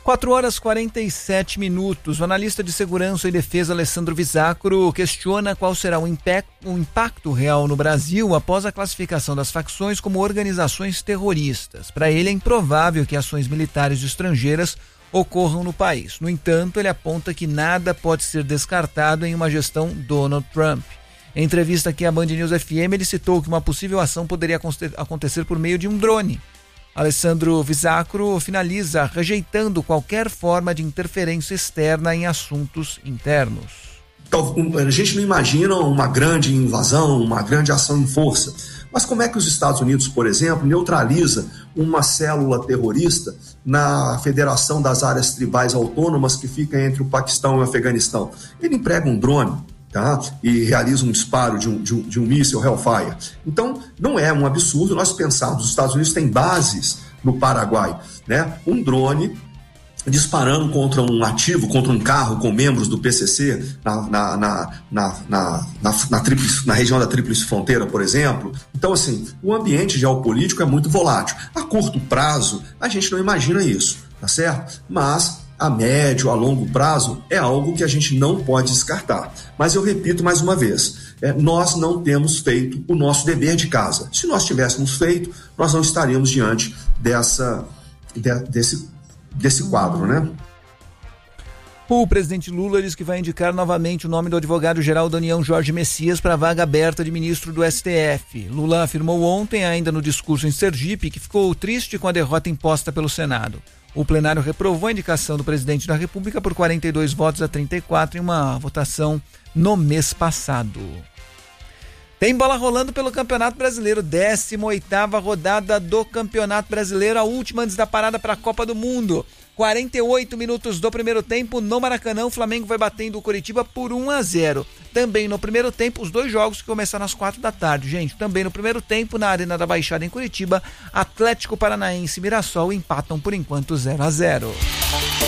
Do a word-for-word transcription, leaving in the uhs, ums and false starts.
quatro horas e quarenta e sete minutos. O analista de segurança e defesa Alessandro Visacro questiona qual será o impacto, o impacto real no Brasil após a classificação das facções como organizações terroristas. Para ele, é improvável que ações militares estrangeiras ocorram no país. No entanto, ele aponta que nada pode ser descartado em uma gestão Donald Trump. Em entrevista aqui à Band News F M, ele citou que uma possível ação poderia acontecer por meio de um drone. Alessandro Visacro finaliza rejeitando qualquer forma de interferência externa em assuntos internos. A gente não imagina uma grande invasão, uma grande ação em força. Mas como é que os Estados Unidos, por exemplo, neutraliza uma célula terrorista na Federação das Áreas Tribais Autônomas que fica entre o Paquistão e o Afeganistão? Ele emprega um drone, tá? E realiza um disparo de um, de um, de um míssil Hellfire. Então, não é um absurdo nós pensarmos, os Estados Unidos têm bases no Paraguai, né? Um drone disparando contra um ativo, contra um carro com membros do P C C na, na, na, na, na, na, na, tríplice, na região da Tríplice Fronteira, por exemplo. Então, assim, o ambiente geopolítico é muito volátil. A curto prazo, a gente não imagina isso, tá certo? Mas a médio, a longo prazo, é algo que a gente não pode descartar. Mas eu repito mais uma vez, é, nós não temos feito o nosso dever de casa. Se nós tivéssemos feito, nós não estaríamos diante dessa, de, desse desse quadro, né? O presidente Lula diz que vai indicar novamente o nome do advogado-geral da União, Jorge Messias, para a vaga aberta de ministro do S T F. Lula afirmou ontem, ainda no discurso em Sergipe, que ficou triste com a derrota imposta pelo Senado. O plenário reprovou a indicação do presidente da República por quarenta e dois votos a trinta e quatro em uma votação no mês passado. Tem bola rolando pelo Campeonato Brasileiro, décima oitava rodada do Campeonato Brasileiro, a última antes da parada para a Copa do Mundo. quarenta e oito minutos do primeiro tempo, no Maracanã, o Flamengo vai batendo o Coritiba por um a zero. Também no primeiro tempo, os dois jogos que começaram às quatro da tarde, gente. Também no primeiro tempo, na Arena da Baixada em Curitiba, Atlético Paranaense e Mirassol empatam por enquanto zero a zero.